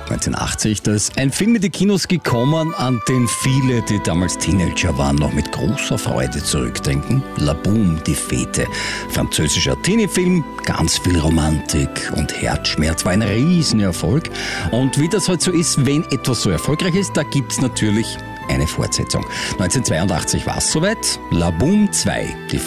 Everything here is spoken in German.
1980, da ist ein Film in die Kinos gekommen, an den viele, die damals Teenager waren, noch mit großer Freude zurückdenken. La Boum, die Fete. Französischer Teenie-Film, ganz viel Romantik und Herzschmerz, war ein Riesenerfolg. Und wie das halt so ist, wenn etwas so erfolgreich ist, da gibt's natürlich eine Fortsetzung. 1982 war es soweit. La Boum 2, die